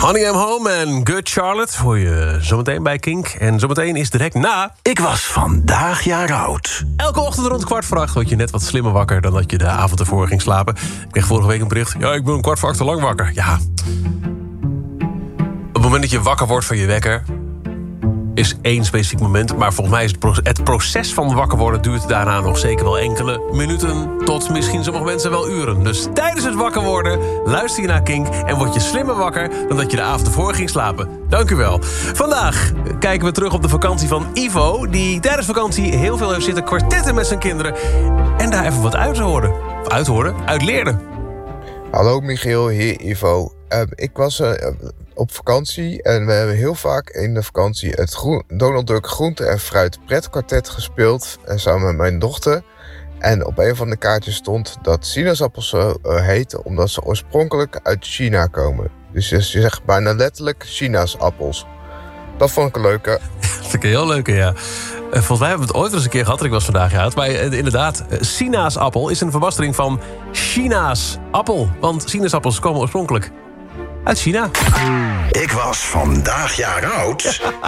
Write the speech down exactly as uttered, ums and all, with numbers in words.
Honey I'm Home en Good Charlotte hoor je zometeen bij Kink. En zometeen is direct na... Ik was vandaag jaar oud. Elke ochtend rond kwart voor acht word je net wat slimmer wakker... dan dat je de avond ervoor ging slapen. Ik kreeg vorige week een bericht. Ja, ik ben een kwart voor acht te lang wakker. Ja. Op het moment dat je wakker wordt van je wekker... is één specifiek moment. Maar volgens mij is het, pro- het proces van wakker worden... duurt daarna nog zeker wel enkele minuten... tot misschien sommige mensen wel uren. Dus tijdens het wakker worden luister je naar Kink... en word je slimmer wakker dan dat je de avond ervoor ging slapen. Dank u wel. Vandaag kijken we terug op de vakantie van Ivo... die tijdens vakantie heel veel heeft zitten kwartetten met zijn kinderen... en daar even wat uit hoorde. Of uithoorde, uitleerde. Hallo Michiel, hier Ivo. Uh, ik was uh, op vakantie en we hebben heel vaak in de vakantie... het groen, Donald Duck groente en fruit pretkwartet gespeeld... en samen met mijn dochter. En op een van de kaartjes stond dat sinaasappels zo uh, heten... omdat ze oorspronkelijk uit China komen. Dus je zegt bijna letterlijk sinaasappels. Dat vond ik een leuke. Dat vind ik een heel leuke, ja. Volgens mij hebben we het ooit eens een keer gehad... en ik was vandaag uit. Maar uh, inderdaad, uh, sinaasappel is een verbastering van China's appel. Want sinaasappels komen oorspronkelijk uit China. Ik was vandaag jaar oud.